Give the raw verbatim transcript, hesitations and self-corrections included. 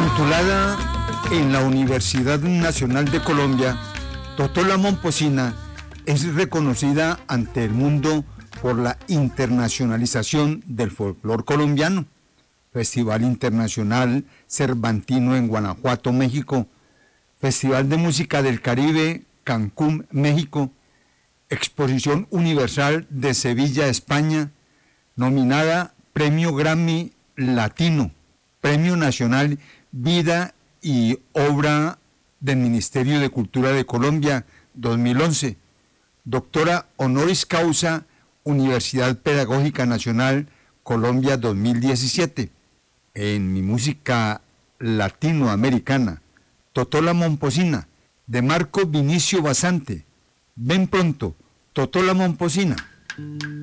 Titulada en la Universidad Nacional de Colombia, Totó la Momposina es reconocida ante el mundo por la internacionalización del folclore colombiano. Festival Internacional Cervantino en Guanajuato, México. Festival de Música del Caribe, Cancún, México. Exposición Universal de Sevilla, España. Nominada Premio Grammy Latino. Premio Nacional Vida y Obra del Ministerio de Cultura de Colombia, dos mil once. Doctora Honoris Causa, Universidad Pedagógica Nacional, Colombia, dos mil diecisiete. En mi música latinoamericana, Totó la Momposina, de Marco Vinicio Basante. Ven pronto, Totó la Momposina.